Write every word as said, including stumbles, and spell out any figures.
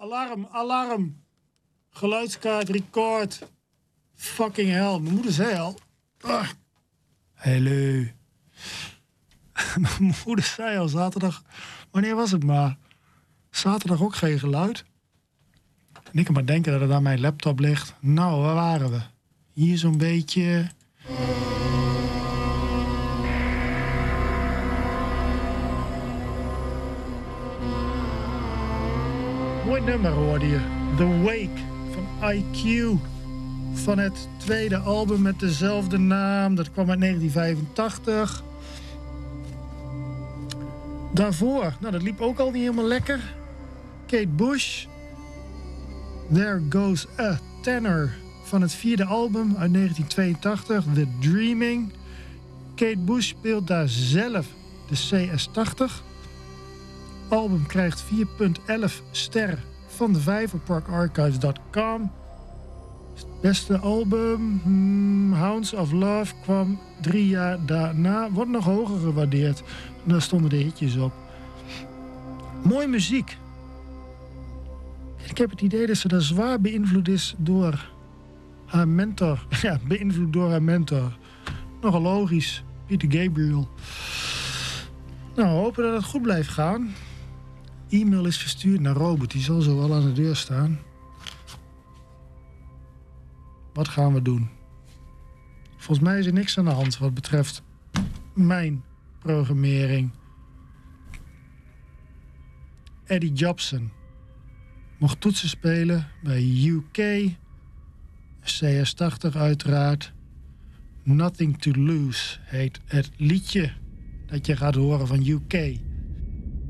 Alarm, alarm. Geluidskaart, record. Fucking hell. Mijn moeder zei al. Ah. Hallo. Mijn moeder zei al zaterdag. Wanneer was het maar? Zaterdag ook geen geluid. En ik kan maar denken dat het aan mijn laptop ligt. Nou, waar waren we? Hier zo'n beetje. Mooi nummer hoorde je. The Wake van I Q. Van het tweede album met dezelfde naam. Dat kwam uit negentien vijfentachtig. Daarvoor, nou dat liep ook al niet helemaal lekker. Kate Bush. There Goes a Tenor. Van het vierde album uit negentien tweeëntachtig. The Dreaming. Kate Bush speelt daar zelf de C S tachtig. Album krijgt vier komma elf sterren van de vijf op park archives dot com. Beste album, hmm, Hounds of Love, kwam drie jaar daarna. Wordt nog hoger gewaardeerd. Daar stonden de hitjes op. Mooie muziek. Ik heb het idee dat ze daar zwaar beïnvloed is door haar mentor. Ja, beïnvloed door haar mentor. Nogal logisch. Peter Gabriel. Nou, hopen dat het goed blijft gaan. E-mail is verstuurd naar Robert. Die zal zo wel aan de deur staan. Wat gaan we doen? Volgens mij is er niks aan de hand wat betreft mijn programmering. Eddie Jobson mocht toetsen spelen bij U K. C S tachtig uiteraard. Nothing to Lose heet het liedje dat je gaat horen van U K.